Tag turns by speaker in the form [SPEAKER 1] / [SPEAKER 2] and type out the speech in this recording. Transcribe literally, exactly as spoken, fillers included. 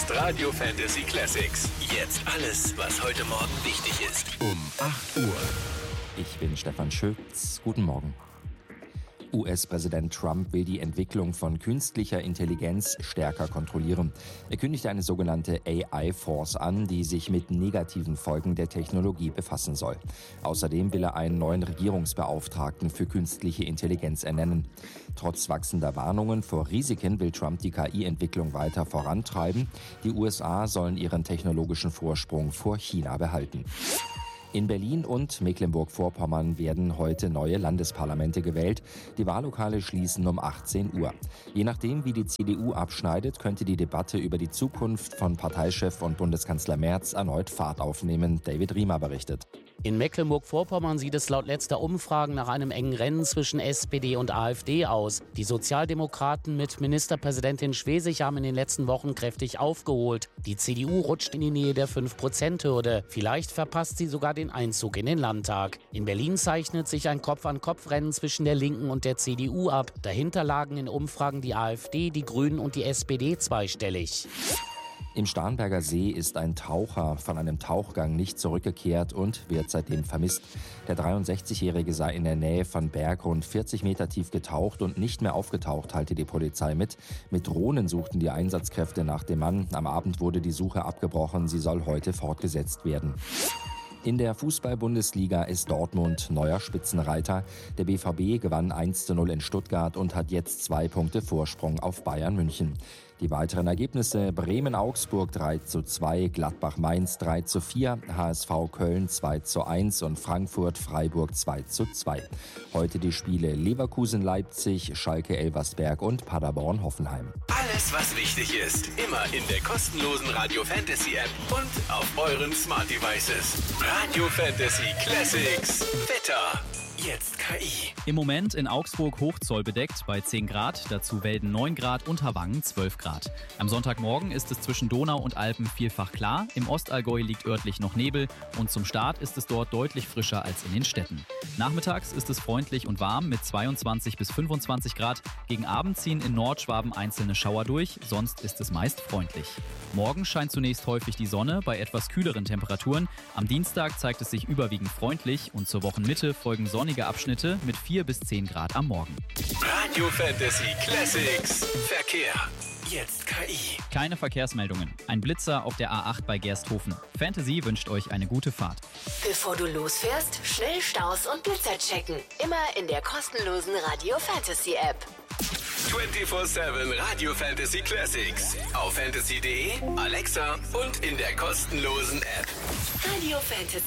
[SPEAKER 1] ist Radio Fantasy Classics. Jetzt alles, was heute Morgen wichtig ist. Um acht Uhr.
[SPEAKER 2] Ich bin Stefan Schütz. Guten Morgen. U S-Präsident Trump will die Entwicklung von künstlicher Intelligenz stärker kontrollieren. Er kündigt eine sogenannte A I-Force an, die sich mit negativen Folgen der Technologie befassen soll. Außerdem will er einen neuen Regierungsbeauftragten für künstliche Intelligenz ernennen. Trotz wachsender Warnungen vor Risiken will Trump die K I-Entwicklung weiter vorantreiben. Die U S A sollen ihren technologischen Vorsprung vor China behalten. In Berlin und Mecklenburg-Vorpommern werden heute neue Landesparlamente gewählt. Die Wahllokale schließen um achtzehn Uhr. Je nachdem, wie die C D U abschneidet, könnte die Debatte über die Zukunft von Parteichef und Bundeskanzler Merz erneut Fahrt aufnehmen. David Riemer berichtet.
[SPEAKER 3] In Mecklenburg-Vorpommern sieht es laut letzter Umfragen nach einem engen Rennen zwischen S P D und AfD aus. Die Sozialdemokraten mit Ministerpräsidentin Schwesig haben in den letzten Wochen kräftig aufgeholt. Die C D U rutscht in die Nähe der fünf Prozent Hürde. Vielleicht verpasst sie sogar den Einzug in den Landtag. In Berlin zeichnet sich ein Kopf-an-Kopf-Rennen zwischen der Linken und der C D U ab. Dahinter lagen in Umfragen die AfD, die Grünen und die S P D zweistellig.
[SPEAKER 2] Im Starnberger See ist ein Taucher von einem Tauchgang nicht zurückgekehrt und wird seitdem vermisst. Der dreiundsechzigjährige sei in der Nähe von Berg rund vierzig Meter tief getaucht und nicht mehr aufgetaucht, teilte die Polizei mit. Mit Drohnen suchten die Einsatzkräfte nach dem Mann. Am Abend wurde die Suche abgebrochen. Sie soll heute fortgesetzt werden. In der Fußball-Bundesliga ist Dortmund neuer Spitzenreiter. Der B V B gewann eins zu null in Stuttgart und hat jetzt zwei Punkte Vorsprung auf Bayern München. Die weiteren Ergebnisse: Bremen-Augsburg drei zu zwei, Gladbach-Mainz drei zu vier, H S V Köln zwei zu eins und Frankfurt-Freiburg zwei zu zwei. Heute die Spiele Leverkusen-Leipzig, Schalke-Elversberg und Paderborn-Hoffenheim.
[SPEAKER 1] Alles, was wichtig ist, immer in der kostenlosen Radio Fantasy App und auf euren Smart Devices. Radio Fantasy Classics. Wetter. Jetzt K I.
[SPEAKER 4] Im Moment in Augsburg hochzollbedeckt bei zehn Grad, dazu Welden neun Grad und Havangen zwölf Grad. Am Sonntagmorgen ist es zwischen Donau und Alpen vielfach klar, im Ostallgäu liegt örtlich noch Nebel und zum Start ist es dort deutlich frischer als in den Städten. Nachmittags ist es freundlich und warm mit zweiundzwanzig bis fünfundzwanzig Grad. Gegen Abend ziehen in Nordschwaben einzelne Schauer durch, sonst ist es meist freundlich. Morgen scheint zunächst häufig die Sonne bei etwas kühleren Temperaturen. Am Dienstag zeigt es sich überwiegend freundlich und zur Wochenmitte folgen sonnige Abschnitte mit vier bis zehn Grad am Morgen.
[SPEAKER 1] Radio Fantasy Classics. Verkehr. Jetzt K I.
[SPEAKER 4] Keine Verkehrsmeldungen. Ein Blitzer auf der A acht bei Gersthofen. Fantasy wünscht euch eine gute Fahrt.
[SPEAKER 5] Bevor du losfährst, schnell Staus und Blitzer checken. Immer in der kostenlosen Radio Fantasy App.
[SPEAKER 1] vierundzwanzig sieben Radio Fantasy Classics. Auf fantasy punkt de, Alexa und in der kostenlosen App.
[SPEAKER 5] Radio Fantasy.